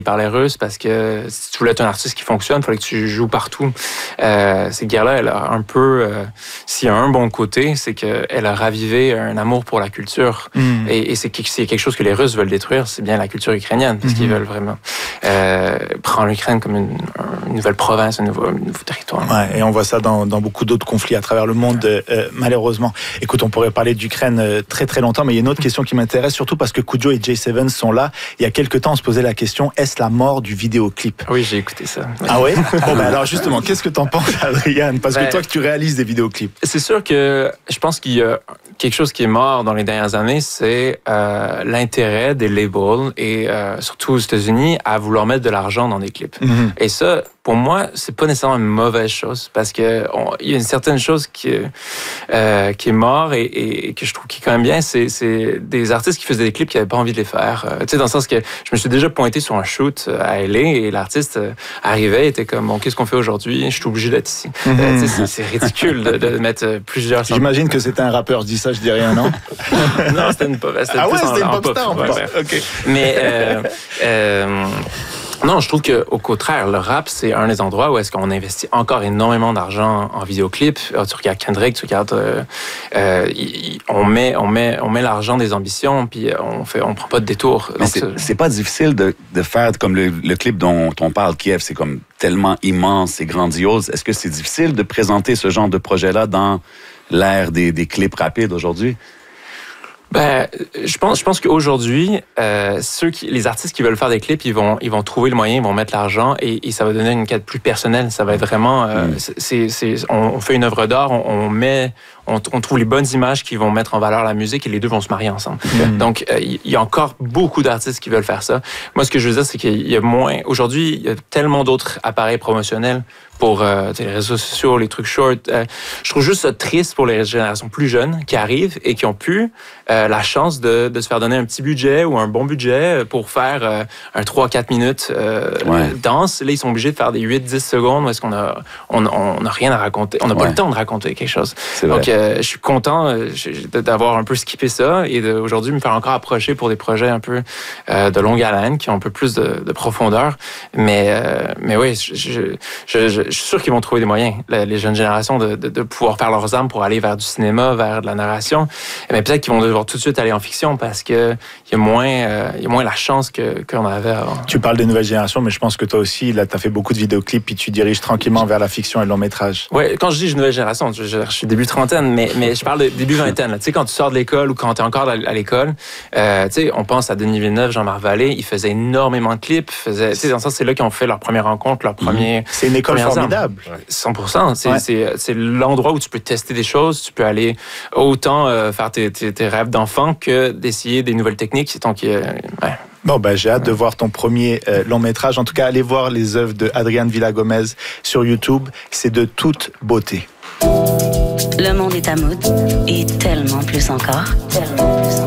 parlait russe parce que si tu voulais être un artiste qui fonctionne, il fallait que tu joues partout. Cette guerre-là, elle a un peu... s'il y a un bon côté, c'est qu'elle a ravivé un amour pour la culture. Et c'est quelque chose que les Russes veulent détruire, c'est bien la culture ukrainienne, parce qu'ils veulent vraiment prendre l'Ukraine comme une nouvelle province, un nouveau territoire. Ouais, et on voit ça dans beaucoup d'autres conflits à travers le monde, malheureusement. Écoute, on pourrait parler d'Ukraine très très longtemps, mais il y a une autre question qui m'intéresse, surtout parce que Kudjo et J7 sont là. Il y a quelques temps, on se posait la question, est-ce la mort du vidéoclip? Oui, j'ai écouté ça. Ah oui? Bon, ben alors justement, qu'est-ce que t'en penses, Adrian? Parce que toi, que tu réalises des vidéoclips. C'est sûr que je pense qu'il y a quelque chose qui est mort dans les dernières années, c'est l'intérêt des labels et surtout aux États-Unis à vouloir mettre de l'argent dans des clips. Et ça, pour moi, c'est pas nécessairement une mauvaise chose parce que il y a une certaine chose qui est mort et que je trouve qui est quand même bien, c'est des artistes qui faisaient des clips qui n'avaient pas envie de les faire. Tu sais, dans le sens que je me suis déjà pointé sur un shoot à LA et l'artiste arrivait et était comme bon, qu'est-ce qu'on fait aujourd'hui? Je suis obligé d'être ici. C'est ridicule de mettre plusieurs. J'imagine que c'était un rappeur. Je dis ça, je dis rien, non? Non, c'était une pop. Ah ouais, c'était une pop star en plus. Okay. Mais non, je trouve qu'au contraire, le rap, c'est un des endroits où est-ce qu'on investit encore énormément d'argent en vidéoclip. Tu regardes Kendrick, tu regardes... on met l'argent des ambitions, puis on prend pas de détour. Mais c'est pas difficile de faire comme le clip dont on parle, Kiev, c'est comme tellement immense et grandiose. Est-ce que c'est difficile de présenter ce genre de projet-là dans l'ère des clips rapides aujourd'hui? Ben, je pense qu'aujourd'hui, les artistes qui veulent faire des clips, ils vont trouver le moyen, ils vont mettre l'argent et ça va donner une quête plus personnelle. Ça va être vraiment, on fait une œuvre d'art, on trouve les bonnes images qui vont mettre en valeur la musique et les deux vont se marier ensemble. Donc, il y a encore beaucoup d'artistes qui veulent faire ça. Moi, ce que je veux dire, c'est qu'il y a aujourd'hui, il y a tellement d'autres appareils promotionnels pour les réseaux sociaux, les trucs short. Je trouve juste ça triste pour les générations plus jeunes qui arrivent et qui ont pu la chance de se faire donner un petit budget ou un bon budget pour faire un 3-4 minutes danse. Là, ils sont obligés de faire des 8-10 secondes où est-ce qu'on a rien à raconter. On n'a pas le temps de raconter quelque chose. Donc, je suis content d'avoir un peu skippé ça et d'aujourd'hui me faire encore approcher pour des projets un peu de longue haleine qui ont un peu plus de profondeur. Mais oui, je suis sûr qu'ils vont trouver des moyens, les jeunes générations, de pouvoir faire leurs armes pour aller vers du cinéma, vers de la narration. Mais peut-être qu'ils vont devoir tout de suite aller en fiction parce qu'il y a moins la chance qu'on avait avant. Tu parles des nouvelles générations, mais je pense que toi aussi, là, tu as fait beaucoup de vidéoclips puis tu diriges tranquillement vers la fiction et le long métrage. Oui, quand je dis nouvelle génération, je suis début trentaine, mais je parle de début vingtaine. Tu sais, quand tu sors de l'école ou quand tu es encore à l'école, tu sais, on pense à Denis Villeneuve, Jean-Marc Vallée, ils faisaient énormément de clips. Tu sais, dans le sens, c'est là qu'ils ont fait leur première rencontre, leur premier... C'est une école formidable. 100%. C'est l'endroit où tu peux tester des choses, tu peux aller autant faire tes rêves d'enfant que d'essayer des nouvelles techniques. Donc, Bon, ben, j'ai hâte de voir ton premier long métrage. En tout cas, allez voir les œuvres de Adrian Villa-Gomez sur YouTube. C'est de toute beauté. Le monde est à mode et tellement plus encore. Tellement plus.